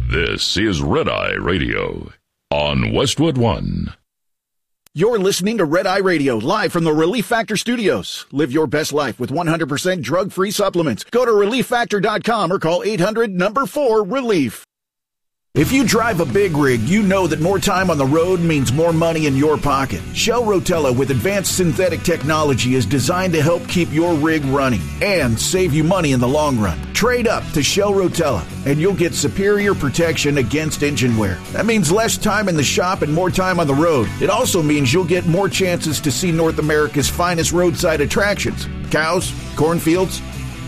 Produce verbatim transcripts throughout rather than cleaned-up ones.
This is Red Eye Radio on Westwood One. You're listening to Red Eye Radio, live from the Relief Factor Studios. Live your best life with one hundred percent drug-free supplements. Go to relief factor dot com or call eight hundred number four relief. If you drive a big rig, you know that more time on the road means more money in your pocket. Shell Rotella with advanced synthetic technology is designed to help keep your rig running and save you money in the long run. Trade up to Shell Rotella and you'll get superior protection against engine wear. That means less time in the shop and more time on the road. It also means you'll get more chances to see North America's finest roadside attractions. Cows, cornfields,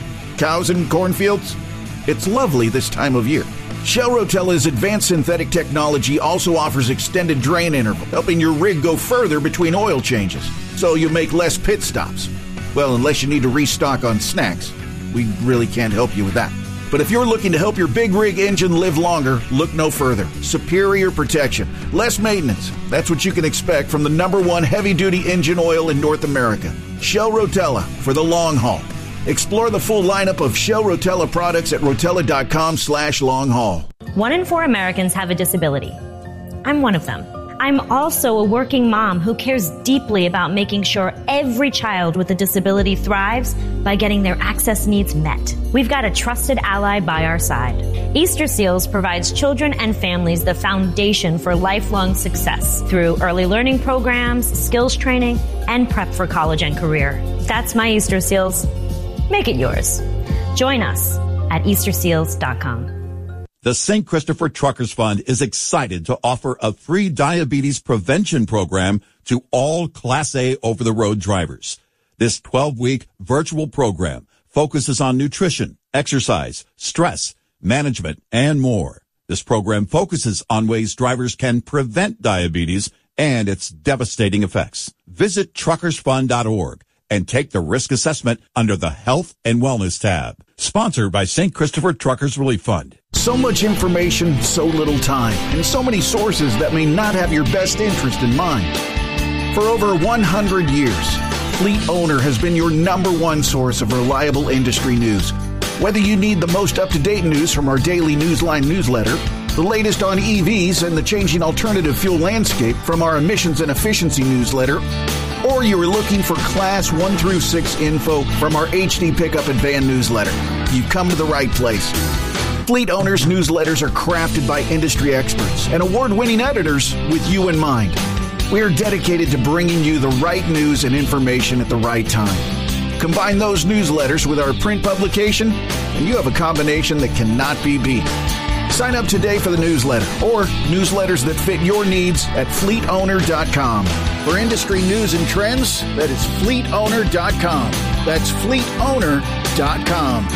cows and cornfields. It's lovely this time of year. Shell Rotella's advanced synthetic technology also offers extended drain interval, helping your rig go further between oil changes, so you make less pit stops. Well, unless you need to restock on snacks. We really can't help you with that. But if you're looking to help your big rig engine live longer, look no further. Superior protection, less maintenance. That's what you can expect from the number one heavy-duty engine oil in North America. Shell Rotella for the long haul. Explore the full lineup of Shell Rotella products at rotella.com slash long haul. One in four Americans have a disability. I'm one of them. I'm also a working mom who cares deeply about making sure every child with a disability thrives by getting their access needs met. We've got a trusted ally by our side. Easter Seals provides children and families the foundation for lifelong success through early learning programs, skills training, and prep for college and career. That's my Easter Seals. Make it yours. Join us at easter seals dot com. The Saint Christopher Truckers Fund is excited to offer a free diabetes prevention program to all Class A over-the-road drivers. This twelve-week virtual program focuses on nutrition, exercise, stress, management, and more. This program focuses on ways drivers can prevent diabetes and its devastating effects. Visit truckers fund dot org. and take the risk assessment under the Health and Wellness tab. Sponsored by Saint Christopher Truckers Relief Fund. So much information, so little time, and so many sources that may not have your best interest in mind. For over one hundred years, Fleet Owner has been your number one source of reliable industry news. Whether you need the most up-to-date news from our daily Newsline newsletter, the latest on E Vs and the changing alternative fuel landscape from our emissions and efficiency newsletter, or you are looking for Class one through six info from our H D Pickup and Van newsletter, you've come to the right place. Fleet Owners newsletters are crafted by industry experts and award-winning editors with you in mind. We are dedicated to bringing you the right news and information at the right time. Combine those newsletters with our print publication, and you have a combination that cannot be beat. Sign up today for the newsletter or newsletters that fit your needs at fleet owner dot com. For industry news and trends, that is fleet owner dot com. That's fleet owner dot com.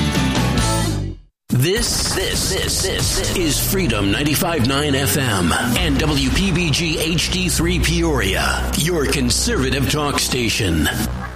This, this, this, this is Freedom ninety-five point nine F M and W P B G H D three Peoria, your conservative talk station.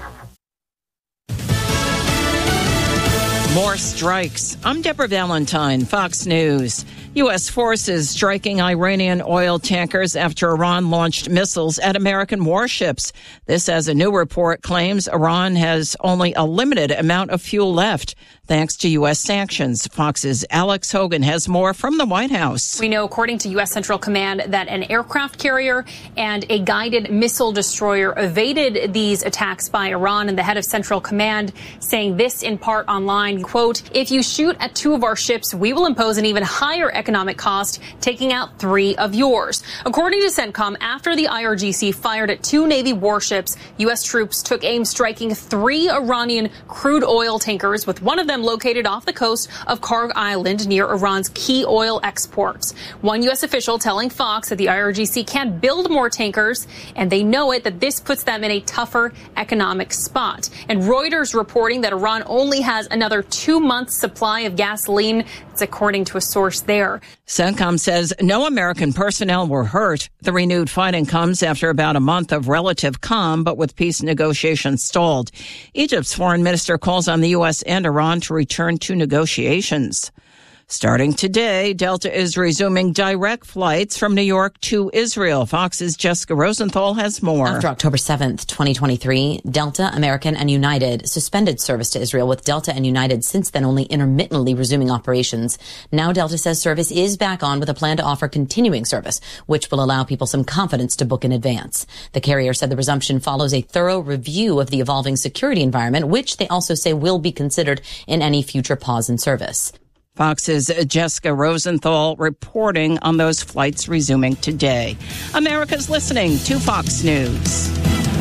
More strikes. I'm Deborah Valentine, Fox News. U S forces striking Iranian oil tankers after Iran launched missiles at American warships. This, as a new report claims, Iran has only a limited amount of fuel left, thanks to U S sanctions. Fox's Alex Hogan has more from the White House. We know, according to U S Central Command, that an aircraft carrier and a guided missile destroyer evaded these attacks by Iran, and the head of Central Command saying this in part online, quote, "If you shoot at two of our ships, we will impose an even higher economic cost, taking out three of yours." According to CENTCOM, after the I R G C fired at two Navy warships, U S troops took aim striking three Iranian crude oil tankers, with one of them located off the coast of Karg Island near Iran's key oil exports. One U S official telling Fox that the I R G C can't build more tankers, and they know it, that this puts them in a tougher economic spot. And Reuters reporting that Iran only has another two months supply of gasoline. It's according to a source there. CENTCOM says no American personnel were hurt. The renewed fighting comes after about a month of relative calm, but with peace negotiations stalled. Egypt's foreign minister calls on the U S and Iran to return to negotiations. Starting today, Delta is resuming direct flights from New York to Israel. Fox's Jessica Rosenthal has more. After October seventh, twenty twenty-three, Delta, American, and United suspended service to Israel, with Delta and United since then only intermittently resuming operations. Now Delta says service is back on with a plan to offer continuing service, which will allow people some confidence to book in advance. The carrier said the resumption follows a thorough review of the evolving security environment, which they also say will be considered in any future pause in service. Fox's Jessica Rosenthal reporting on those flights resuming today. America's listening to Fox News.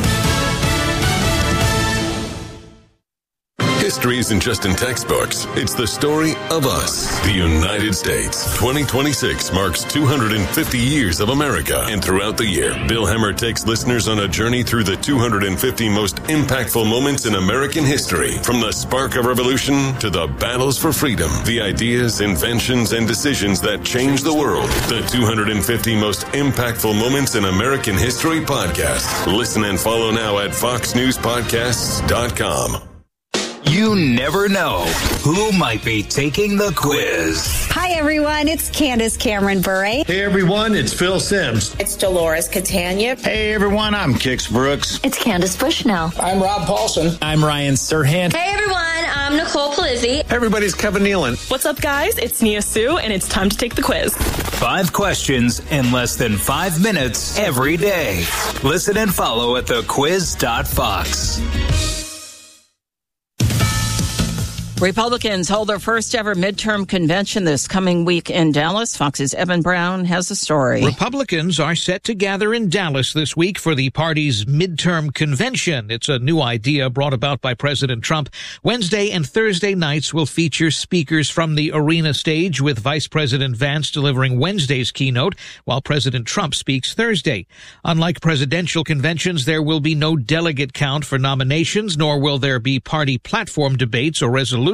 History isn't just in textbooks. It's the story of us, the United States. twenty twenty-six marks two hundred fifty years of America. And throughout the year, Bill Hemmer takes listeners on a journey through the two hundred fifty most impactful moments in American history. From the spark of revolution to the battles for freedom, the ideas, inventions, and decisions that changed the world. The two hundred fifty most impactful moments in American history podcast. Listen and follow now at fox news podcasts dot com. You never know who might be taking the quiz. Hi, everyone. It's Candace Cameron Bure. Hey, everyone. It's Phil Sims. It's Dolores Catania. Hey, everyone. I'm Kix Brooks. It's Candace Bushnell. I'm Rob Paulson. I'm Ryan Serhant. Hey, everyone. I'm Nicole Polizzi. Hey, everybody's Kevin Nealon. What's up, guys? It's Nia Sue, and it's time to take the quiz. Five questions in less than five minutes every day. Listen and follow at the quiz dot fox. Republicans hold their first ever midterm convention this coming week in Dallas. Fox's Evan Brown has a story. Republicans are set to gather in Dallas this week for the party's midterm convention. It's a new idea brought about by President Trump. Wednesday and Thursday nights will feature speakers from the arena stage, with Vice President Vance delivering Wednesday's keynote, while President Trump speaks Thursday. Unlike presidential conventions, there will be no delegate count for nominations, nor will there be party platform debates or resolutions.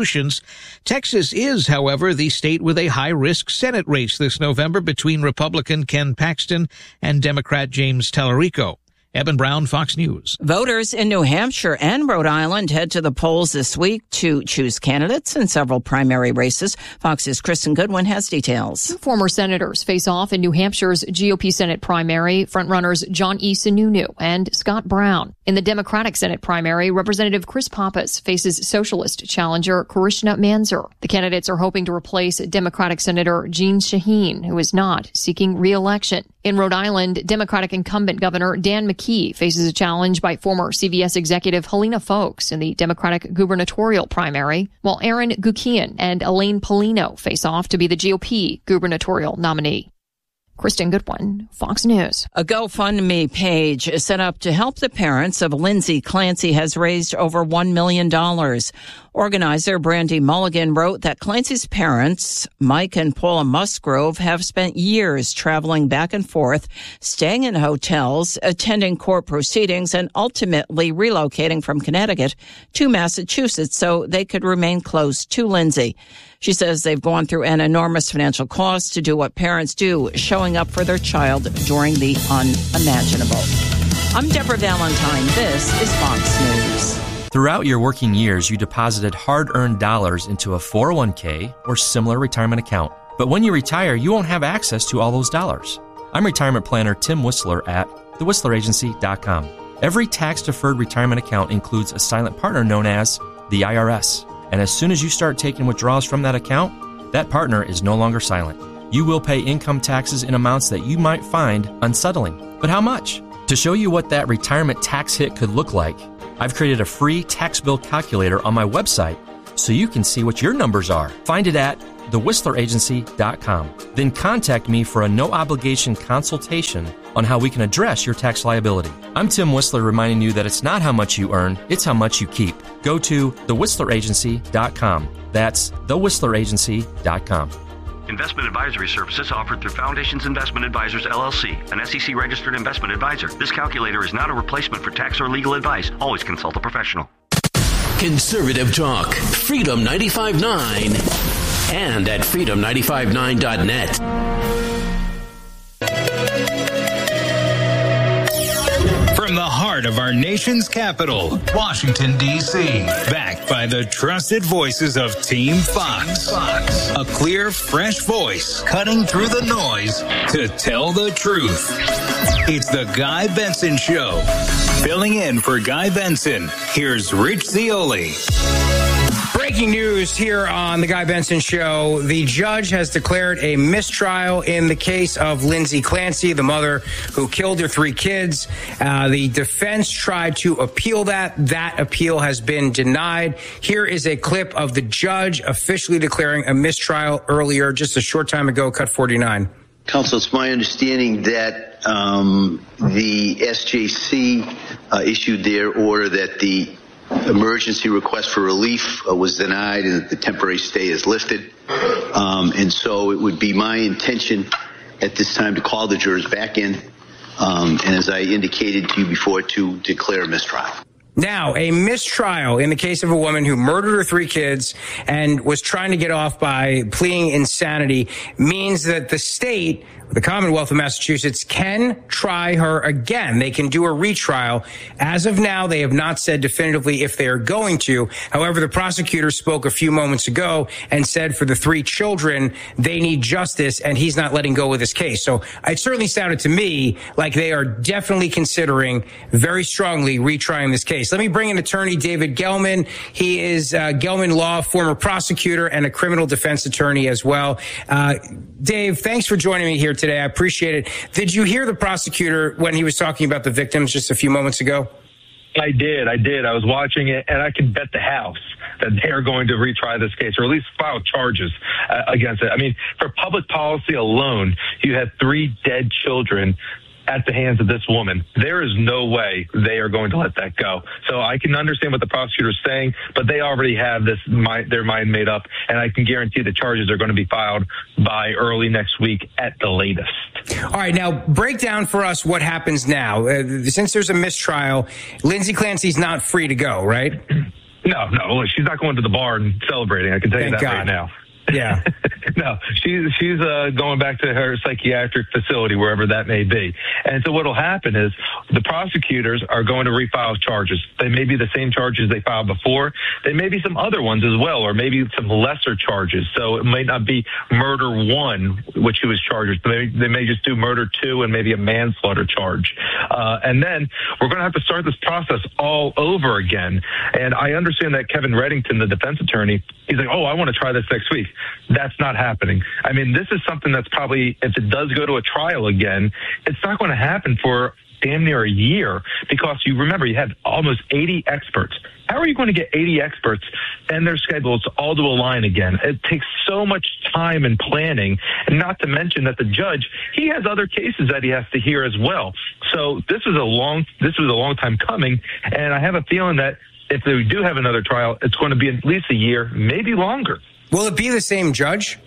Texas is, however, the state with a high-risk Senate race this November between Republican Ken Paxton and Democrat James Tallarico. Evan Brown, Fox News. Voters in New Hampshire and Rhode Island head to the polls this week to choose candidates in several primary races. Fox's Kristen Goodwin has details. Former senators face off in New Hampshire's G O P Senate primary, frontrunners John E. Sununu and Scott Brown. In the Democratic Senate primary, Representative Chris Pappas faces socialist challenger Karishma Manzur. The candidates are hoping to replace Democratic Senator Jeanne Shaheen, who is not seeking re-election. In Rhode Island, Democratic incumbent Governor Dan McKee faces a challenge by former C V S executive Helena Foulkes in the Democratic gubernatorial primary, while Aaron Gukian and Elaine Polino face off to be the G O P gubernatorial nominee. Kristen Goodwin, Fox News. A GoFundMe page is set up to help the parents of Lindsay Clancy has raised over one million dollars. Organizer Brandy Mulligan wrote that Clancy's parents, Mike and Paula Musgrove, have spent years traveling back and forth, staying in hotels, attending court proceedings, and ultimately relocating from Connecticut to Massachusetts so they could remain close to Lindsay. She says they've gone through an enormous financial cost to do what parents do, showing up for their child during the unimaginable. I'm Deborah Valentine. This is Fox News. Throughout your working years, you deposited hard-earned dollars into a four oh one k or similar retirement account. But when you retire, you won't have access to all those dollars. I'm retirement planner Tim Whistler at the whistler agency dot com. Every tax-deferred retirement account includes a silent partner known as the I R S. And as soon as you start taking withdrawals from that account, that partner is no longer silent. You will pay income taxes in amounts that you might find unsettling. But how much? To show you what that retirement tax hit could look like, I've created a free tax bill calculator on my website so you can see what your numbers are. Find it at the whistler agency dot com. Then contact me for a no-obligation consultation on how we can address your tax liability. I'm Tim Whistler, reminding you that it's not how much you earn, it's how much you keep. Go to the whistler agency dot com. That's the whistler agency dot com. Investment advisory services offered through Foundations Investment Advisors, L L C, an S E C-registered investment advisor. This calculator is not a replacement for tax or legal advice. Always consult a professional. Conservative Talk, Freedom ninety-five point nine, and at freedom nine five nine dot net. From the heart of our nation's capital, Washington, D C, backed by the trusted voices of Team Fox. Fox. A clear, fresh voice cutting through the noise to tell the truth. It's the Guy Benson Show. Filling in for Guy Benson, here's Rich Zeoli. Breaking news here on the Guy Benson Show. The judge has declared a mistrial in the case of Lindsay Clancy, the mother who killed her three kids. Uh, the defense tried to appeal that. That appeal has been denied. Here is a clip of the judge officially declaring a mistrial earlier, just a short time ago, cut forty-nine. Counsel, it's my understanding that um, the S J C uh, issued their order that the emergency request for relief uh, was denied and that the temporary stay is lifted. Um, and so it would be my intention at this time to call the jurors back in, um, and as I indicated to you before, to declare a mistrial. Now, a mistrial in the case of a woman who murdered her three kids and was trying to get off by pleading insanity means that the state, the Commonwealth of Massachusetts, can try her again. They can do a retrial. As of now, they have not said definitively if they are going to. However, the prosecutor spoke a few moments ago and said for the three children, they need justice, and he's not letting go of this case. So it certainly sounded to me like they are definitely considering very strongly retrying this case. Let me bring in attorney David Gelman. He is uh, Gelman Law, former prosecutor and a criminal defense attorney as well. Uh, Dave, thanks for joining me here today. I appreciate it. Did you hear the prosecutor when he was talking about the victims just a few moments ago? I did. I did. I was watching it, and I can bet the house that they are going to retry this case, or at least file charges uh, against it. I mean, for public policy alone, you had three dead children at the hands of this woman. There is no way they are going to let that go. So I can understand what the prosecutor is saying, but they already have this mind, their mind made up, and I can guarantee the charges are going to be filed by early next week at the latest. All right, now break down for us what happens now. Uh, since there's a mistrial, Lindsay Clancy's not free to go, right? No, no, look, she's not going to the bar and celebrating. I can tell Thank you that God. right now. Yeah. No, she's she's uh, going back to her psychiatric facility, wherever that may be. And so what will happen is the prosecutors are going to refile charges. They may be the same charges they filed before. They may be some other ones as well, or maybe some lesser charges. So it might not be murder one, which he was charged with. They, they may just do murder two and maybe a manslaughter charge. Uh, and then we're going to have to start this process all over again. And I understand that Kevin Reddington, the defense attorney, he's like, oh, I want to try this next week. That's not happening. I mean, this is something that's probably, if it does go to a trial again, it's not going to happen for damn near a year, because you remember you had almost eighty experts. How are you going to get eighty experts and their schedules all to align again? It takes so much time and planning, and not to mention that the judge, he has other cases that he has to hear as well. So this is a long, this was a long time coming, and I have a feeling that if they do have another trial, it's going to be at least a year, maybe longer. Will it be the same judge?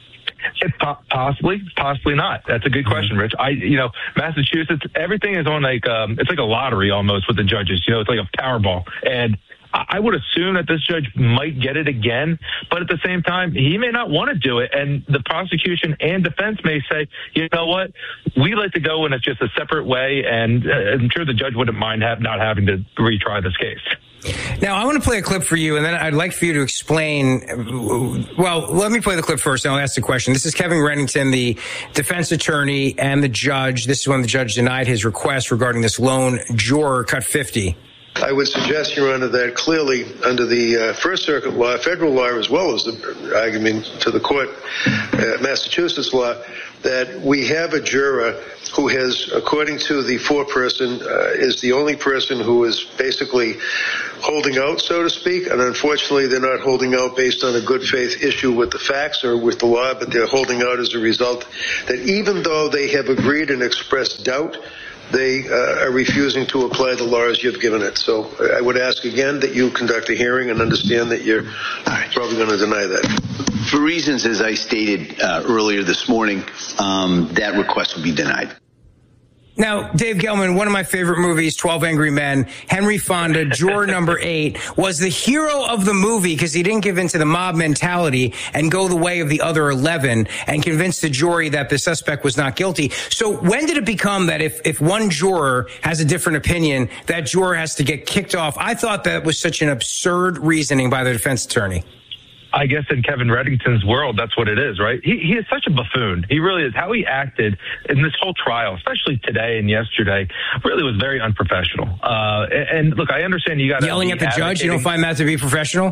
It po- possibly, possibly not. That's a good question, Rich. I, you know, Massachusetts, everything is on like, um, it's like a lottery almost with the judges. You know, it's like a Powerball. And I would assume that this judge might get it again, but at the same time, he may not want to do it. And the prosecution and defense may say, you know what, we like to go in a, just a separate way. And uh, I'm sure the judge wouldn't mind have, not having to retry this case. Now, I want to play a clip for you, and then I'd like for you to explain. Well, let me play the clip first, and I'll ask the question. This is Kevin Reddington, the defense attorney, and the judge. This is when the judge denied his request regarding this lone juror, cut fifty. I would suggest, Your Honor, that clearly under the uh, First Circuit law, federal law, as well as the argument to the court, uh, Massachusetts law, that we have a juror who has, according to the foreperson, uh, is the only person who is basically holding out, so to speak. And unfortunately, they're not holding out based on a good faith issue with the facts or with the law, but they're holding out as a result that even though they have agreed and expressed doubt, they uh, are refusing to apply the law as you've given it. So I would ask again that you conduct a hearing and understand that you're probably going to deny that. For reasons, as I stated uh, earlier this morning, um, that request will be denied. Now, Dave Gelman, one of my favorite movies, twelve Angry Men, Henry Fonda, juror number eight, was the hero of the movie because he didn't give in to the mob mentality and go the way of the other eleven and convince the jury that the suspect was not guilty. So when did it become that if, if one juror has a different opinion, that juror has to get kicked off? I thought that was such an absurd reasoning by the defense attorney. I guess in Kevin Reddington's world, that's what it is, right? He he is such a buffoon. He really is. How he acted in this whole trial, especially today and yesterday, really was very unprofessional. Uh, and, and look, I understand you got yelling at the judge. You don't find that to be professional?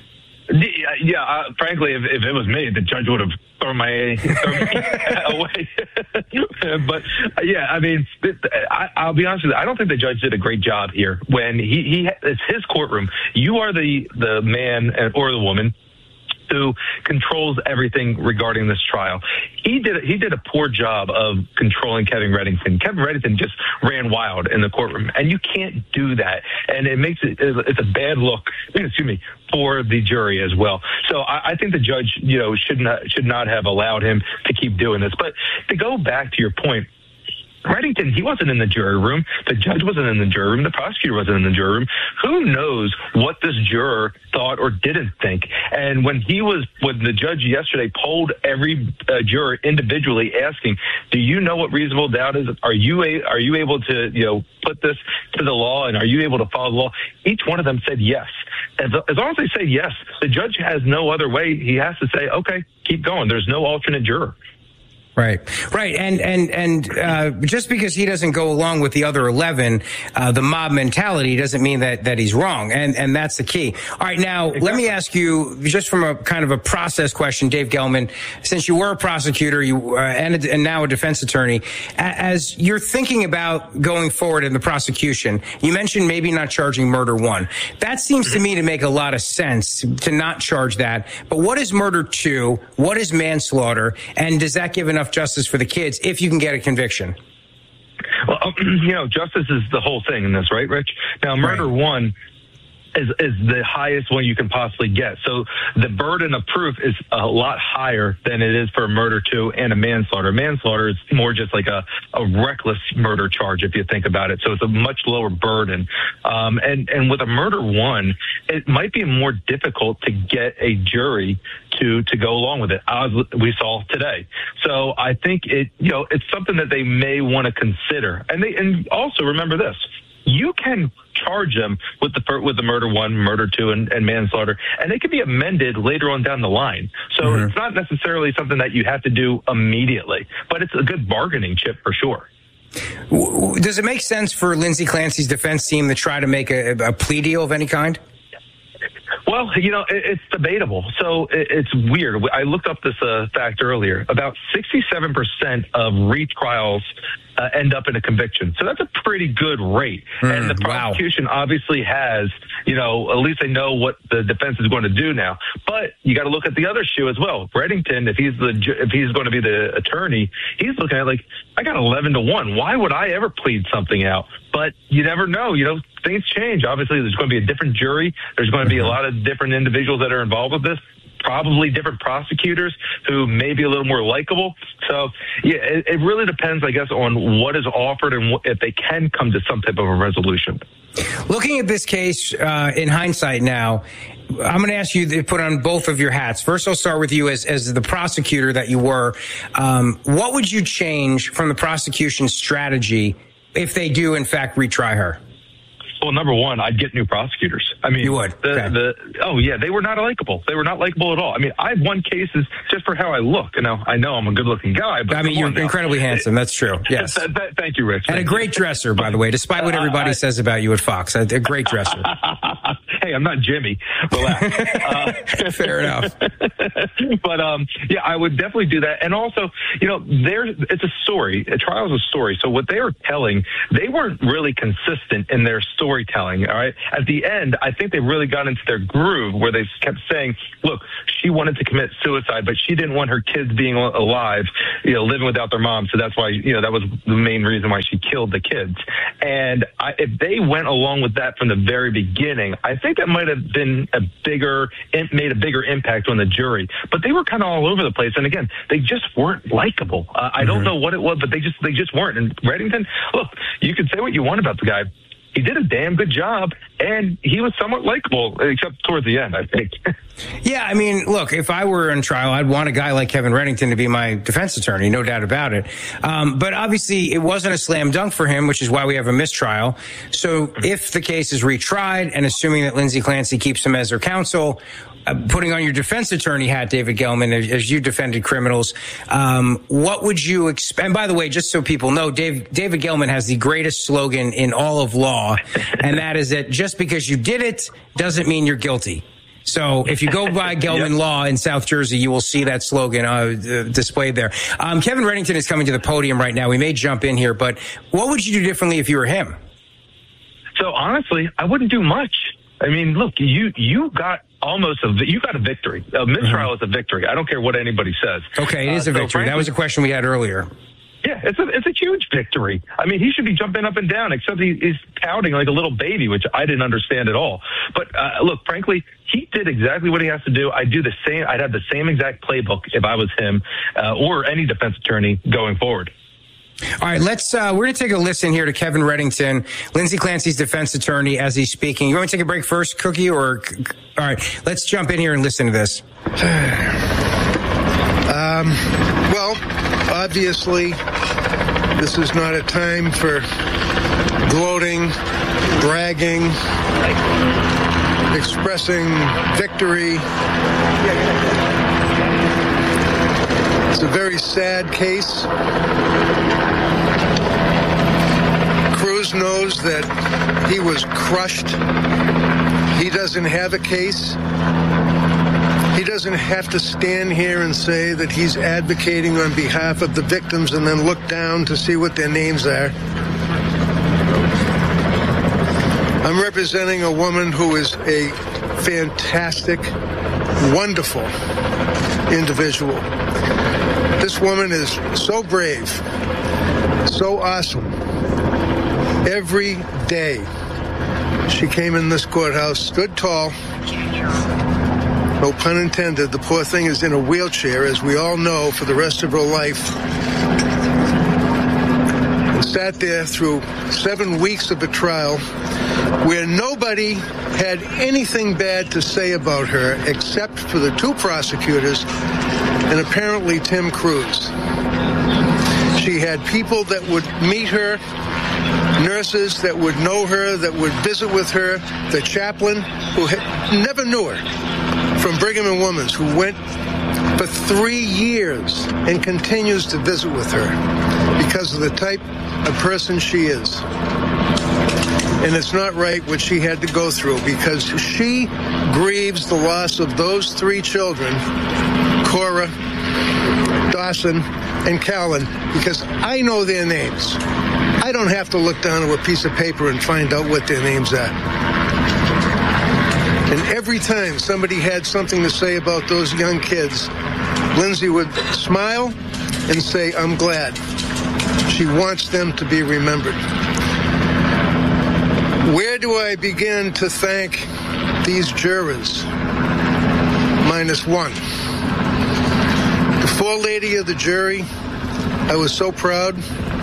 Yeah, uh, frankly, if, if it was me, the judge would have thrown my thrown me away. But uh, yeah, I mean, I, I'll be honest with you. I don't think the judge did a great job here. When he he it's his courtroom. You are the the man or the woman who controls everything regarding this trial. He did he did a poor job of controlling Kevin Reddington. Kevin Reddington just ran wild in the courtroom, and you can't do that. And it makes it it's a bad look. Excuse me, for the jury as well. So I, I think the judge, you know, should not should not have allowed him to keep doing this. But to go back to your point, Reddington, he wasn't in the jury room. The judge wasn't in the jury room. The prosecutor wasn't in the jury room. Who knows what this juror thought or didn't think? And when he was, when the judge yesterday polled every uh, juror individually, asking, "Do you know what reasonable doubt is? Are you a, are you able to, you know, put this to the law, and are you able to follow the law?" Each one of them said yes. As, as long as they say yes, the judge has no other way. He has to say, "Okay, keep going." There's no alternate juror. Right, right, and and and uh, just because he doesn't go along with the other eleven, uh, the mob mentality doesn't mean that that he's wrong, and and that's the key. All right, now exactly. Let me ask you, just from a kind of a process question, Dave Gelman, since you were a prosecutor, you uh, and and now a defense attorney, as you're thinking about going forward in the prosecution, you mentioned maybe not charging murder one. That seems to me to make a lot of sense to not charge that. But what is murder two? What is manslaughter? And does that give enough justice for the kids if you can get a conviction? Well, you know, justice is the whole thing in this, right, Rich? Now, murder right. one is is the highest one you can possibly get. So the burden of proof is a lot higher than it is for a murder two and a manslaughter. Manslaughter is more just like a, a reckless murder charge, if you think about it. So it's a much lower burden. Um, and, and with a murder one, it might be more difficult to get a jury to, to go along with it, as we saw today. So I think it, you know, it's something that they may want to consider. And they, and also remember this. You can charge them with the with the murder one, murder two, and, and manslaughter, and they can be amended later on down the line. So mm-hmm. it's not necessarily something that you have to do immediately, but it's a good bargaining chip for sure. Does it make sense for Lindsay Clancy's defense team to try to make a, a plea deal of any kind? Well, you know, it's debatable. So it's weird. I looked up this uh, fact earlier. About sixty-seven percent of retrials uh, end up in a conviction. So that's a pretty good rate. Mm, and the prosecution wow. obviously has, you know, at least they know what the defense is going to do now. But you got to look at the other shoe as well. Reddington, if he's the if he's going to be the attorney, he's looking at like, I got eleven to one. Why would I ever plead something out? But you never know. You know, things change. Obviously, there's going to be a different jury. There's going to be a lot of different individuals that are involved with this. Probably different prosecutors who may be a little more likable. So, yeah, it, it really depends, I guess, on what is offered and what, if they can come to some type of a resolution. Looking at this case uh, in hindsight now, I'm going to ask you to put on both of your hats. First, I'll start with you as, as the prosecutor that you were. Um, what would you change from the prosecution's strategy if they do, in fact, retry her? Well, number one, I'd get new prosecutors. I mean, you would. The, okay. the, oh, yeah, they were not likable. They were not likable at all. I mean, I've won cases just for how I look. You know, I know I'm a good-looking guy, but I mean, you're incredibly handsome. That's true. Yes. th- th- thank you, Rich. And thank a great you. dresser, by the way, despite what everybody uh, I, says about you at Fox. A, a great dresser. Hey, I'm not Jimmy. Relax. uh, Fair enough. But um, yeah, I would definitely do that. And also, you know, there it's a story. A trial is a story. So what they were telling, they weren't really consistent in their storytelling. All right. At the end, I think they really got into their groove where they kept saying, "Look, she wanted to commit suicide, but she didn't want her kids being alive, you know, living without their mom. So that's why, you know, that was the main reason why she killed the kids." And I, if they went along with that from the very beginning, I think that might have been a bigger, made a bigger impact on the jury. But they were kind of all over the place. And again, they just weren't likable. Uh, I don't mm-hmm. know what it was, but they just they just weren't. And Reddington, look, you can say what you want about the guy. He did a damn good job, and he was somewhat likable, except towards the end, I think. Yeah, I mean, look, if I were in trial, I'd want a guy like Kevin Reddington to be my defense attorney, no doubt about it. Um, but obviously, it wasn't a slam dunk for him, which is why we have a mistrial. So if the case is retried, and assuming that Lindsay Clancy keeps him as her counsel, Uh, putting on your defense attorney hat, David Gelman, as, as you defended criminals, um, what would you expect? And by the way, just so people know, Dave, David Gelman has the greatest slogan in all of law, and that is that just because you did it doesn't mean you're guilty. So if you go by Gelman yep. Law in South Jersey, you will see that slogan uh, displayed there. Um, Kevin Reddington is coming to the podium right now. We may jump in here, but what would you do differently if you were him? So honestly, I wouldn't do much. I mean, look, you you got almost a you got a victory. A mistrial mm-hmm. is a victory. I don't care what anybody says. Okay, it is uh, a victory. So frankly, that was a question we had earlier. Yeah, it's a it's a huge victory. I mean, he should be jumping up and down, except he, he's pouting like a little baby, which I didn't understand at all. But uh, look, frankly, he did exactly what he has to do. I'd do the same. I'd have the same exact playbook if I was him uh, or any defense attorney going forward. All right, let's, uh, we're going to take a listen here to Kevin Reddington, Lindsay Clancy's defense attorney, as he's speaking. You want to take a break first, Cookie, or, all right, let's jump in here and listen to this. Um, well, obviously, this is not a time for gloating, bragging, expressing victory. It's a very sad case. Cruz knows that he was crushed. He doesn't have a case. He doesn't have to stand here and say that he's advocating on behalf of the victims and then look down to see what their names are. I'm representing a woman who is a fantastic, wonderful individual. This woman is so brave, so awesome. Every day she came in this courthouse, stood tall. No pun intended. The poor thing is in a wheelchair, as we all know, for the rest of her life. And sat there through seven weeks of a trial where nobody had anything bad to say about her except for the two prosecutors and apparently Tim Cruz. She had people that would meet her, nurses that would know her, that would visit with her, the chaplain who had, never knew her from Brigham and Women's, who went for three years and continues to visit with her because of the type of person she is. And it's not right what she had to go through, because she grieves the loss of those three children, Cora, Dawson, and Callan, because I know their names. I don't have to look down at a piece of paper and find out what their names are. And every time somebody had something to say about those young kids, Lindsay would smile and say, I'm glad. She wants them to be remembered. Where do I begin to thank these jurors? Minus one. The forelady of the jury, I was so proud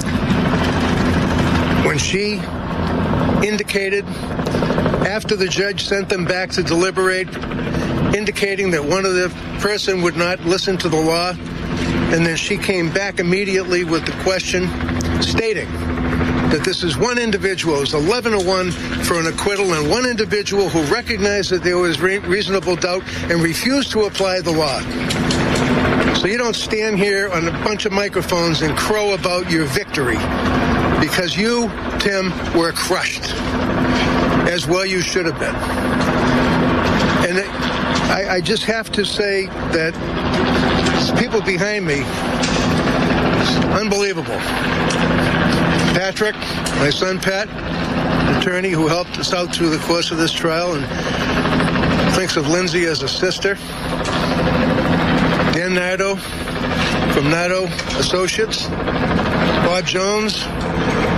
when she indicated, after the judge sent them back to deliberate, indicating that one of the person would not listen to the law, and then she came back immediately with the question, stating that this is one individual, it's eleven to one for an acquittal, and one individual who recognized that there was re- reasonable doubt and refused to apply the law. So you don't stand here on a bunch of microphones and crow about your victory, because you, Tim, were crushed, as well you should have been. And I, I just have to say that people behind me, unbelievable. Patrick, my son Pat, attorney who helped us out through the course of this trial and thinks of Lindsay as a sister. Dan Nardo from Nardo Associates. Bob Jones,